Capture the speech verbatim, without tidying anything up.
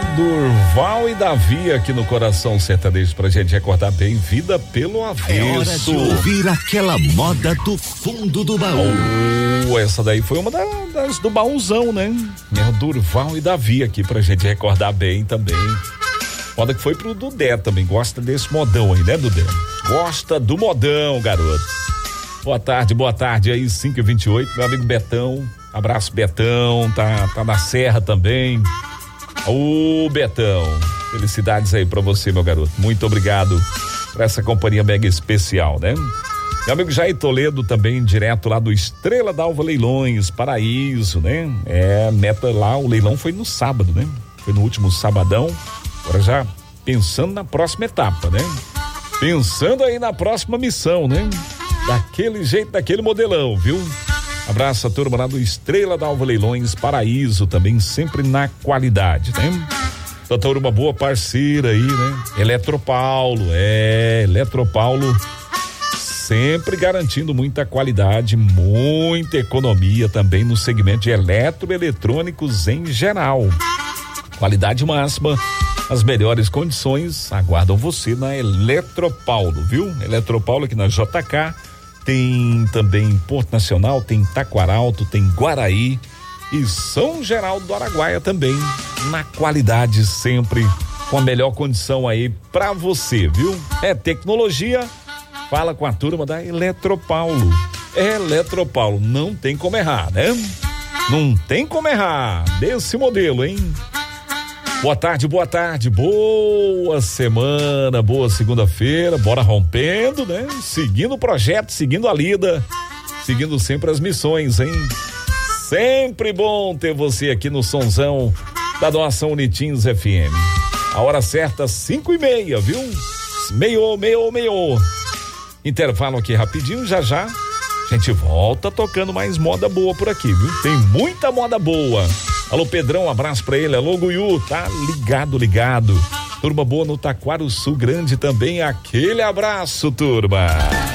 Durval e Davi aqui no Coração Sertanejo pra gente recordar bem Vida pelo Avesso. É hora de ouvir aquela moda do fundo do baú. Oh, essa daí foi uma das, das do baúzão, né? É, Durval e Davi aqui pra gente recordar bem também. Moda que foi pro Dudé também, gosta desse modão aí, né, Dudé? Gosta do modão, garoto. Boa tarde, boa tarde aí, cinco e vinte e oito, meu amigo Betão. Abraço, Betão, tá, tá na Serra também. Ô, Betão, felicidades aí pra você, meu garoto. Muito obrigado por essa companhia mega especial, né? Meu amigo Jair Toledo também, direto lá do Estrela d'Alva Leilões, Paraíso, né? É, meta lá, o leilão foi no sábado, né? Foi no último sabadão. Agora já pensando na próxima etapa, né? Pensando aí na próxima missão, né? Daquele jeito, daquele modelão, viu? Abraço a turma lá do Estrela d'Alva Leilões, Paraíso, também sempre na qualidade, né? Doutor, uma boa parceira aí, né? Eletropaulo, é, Eletropaulo sempre garantindo muita qualidade, muita economia também no segmento de eletroeletrônicos em geral. Qualidade máxima, as melhores condições aguardam você na Eletropaulo, viu? Eletropaulo aqui na J K. Tem também Porto Nacional, tem Taquaralto, tem Guaraí e São Geraldo do Araguaia também, na qualidade sempre, com a melhor condição aí pra você, viu? É tecnologia, fala com a turma da Eletropaulo. Eletropaulo, não tem como errar, né? Não tem como errar desse modelo, hein? Boa tarde, boa tarde, boa semana, boa segunda-feira, bora rompendo, né? Seguindo o projeto, seguindo a lida, seguindo sempre as missões, hein? Sempre bom ter você aqui no sonzão da nossa Unitins F M. A hora certa, cinco e meia, viu? Meio, meio, meio. Intervalo aqui rapidinho, já já a gente volta tocando mais moda boa por aqui, viu? Tem muita moda boa. Alô, Pedrão, um abraço pra ele. Alô, Guiú, tá ligado, ligado. Turma boa no Taquaro Sul Grande também. Aquele abraço, turma.